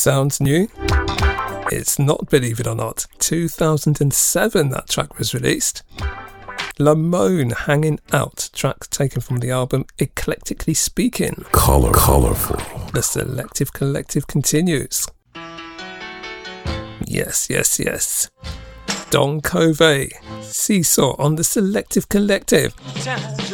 Sounds new? It's not, believe it or not. 2007 that track was released. Lamone, Hanging Out, track taken from the album Eclectically Speaking. Colorful. The Selective Collective continues. Yes. Don Covey, Seesaw on the Selective Collective.